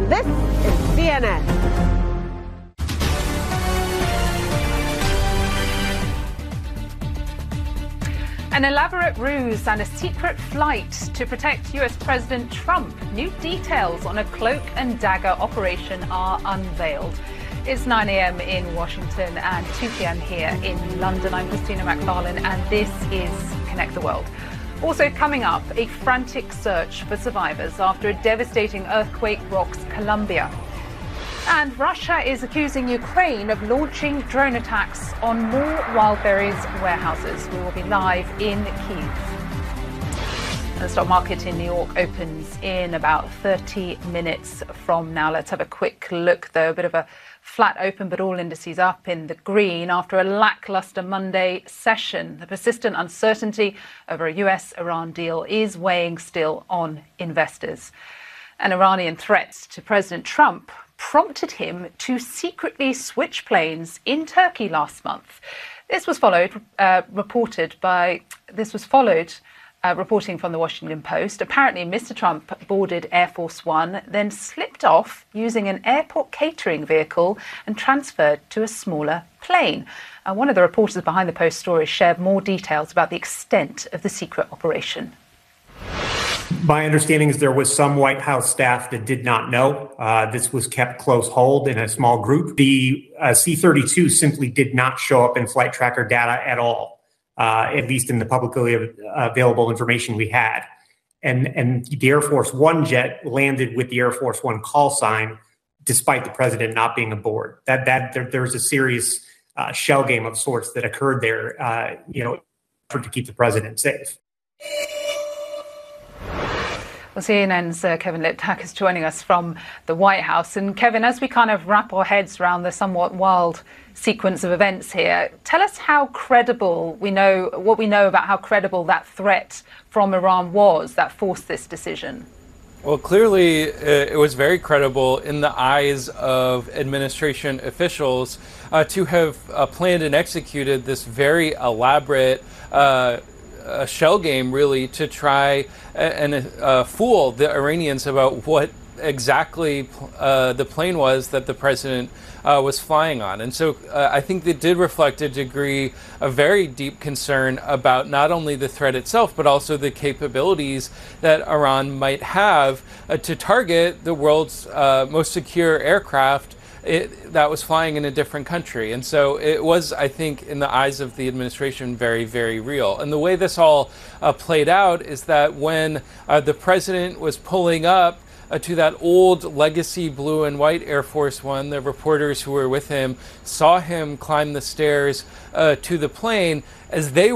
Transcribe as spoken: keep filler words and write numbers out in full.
and this is C N N. An elaborate ruse and a secret flight to protect U S President Trump. New details on a cloak and dagger operation are unveiled. It's nine a.m. in Washington and two p.m. here in London. I'm Christina McFarlane and this is Connect the World. Also coming up, a frantic search for survivors after a devastating earthquake rocks Colombia. And Russia is accusing Ukraine of launching drone attacks on more Wildberries warehouses. We will be live in Kyiv. The stock market in New York opens in about thirty minutes from now. Let's have a quick look, though. A bit of a flat open, but all indices up in the green after a lackluster Monday session. The persistent uncertainty over a U S Iran deal is weighing still on investors. An Iranian threat to President Trump prompted him to secretly switch planes in Turkey last month. This was followed, uh, reported by, this was followed, uh, reporting from the Washington Post. Apparently, Mister Trump boarded Air Force One, then slipped off using an airport catering vehicle and transferred to a smaller plane. Uh, one of the reporters behind the Post story shared more details about the extent of the secret operation. My understanding is there was some White House staff that did not know. Uh, this was kept close hold in a small group. The uh, C thirty-two simply did not show up in flight tracker data at all, uh, at least in the publicly available information we had. And, and the Air Force One jet landed with the Air Force One call sign, despite the president not being aboard. That that there, there was a serious uh, shell game of sorts that occurred there, uh, you know, for to keep the president safe. Well, C N N's uh, Kevin Liptak is joining us from the White House. And Kevin, as we kind of wrap our heads around the somewhat wild sequence of events here, tell us how credible we know, what we know about how credible that threat from Iran was that forced this decision. Well, clearly uh, it was very credible in the eyes of administration officials uh, to have uh, planned and executed this very elaborate uh, a shell game, really, to try and uh, fool the Iranians about what exactly uh, the plane was that the president uh, was flying on. And so uh, I think that did reflect a degree of very deep concern about not only the threat itself, but also the capabilities that Iran might have uh, to target the world's uh, most secure aircraft It, that was flying in a different country. And so it was, I think, in the eyes of the administration, very, very real. And the way this all uh, played out is that when uh, the president was pulling up uh, to that old legacy blue and white Air Force One, the reporters who were with him saw him climb the stairs uh, to the plane as they